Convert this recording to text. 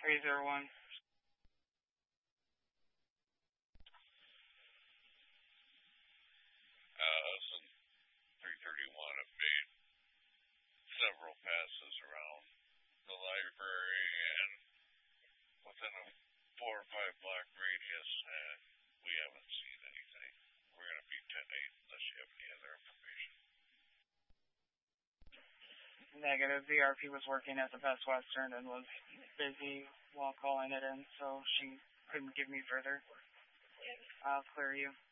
301. So 331 have made several passes around the library and within a 4 or 5 block radius, and we haven't seen anything. We're going to be 10-8 unless you have any other information. Negative. VRP was working at the Best Western and was busy while calling it in, so she couldn't give me further. I'll clear you.